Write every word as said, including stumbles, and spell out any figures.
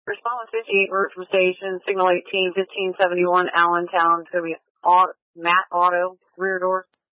Respondent fifty-eight, Richmond Station, signal eighteen, fifteen seventy-one, Allentown. It's going to be Matt Auto, rear door.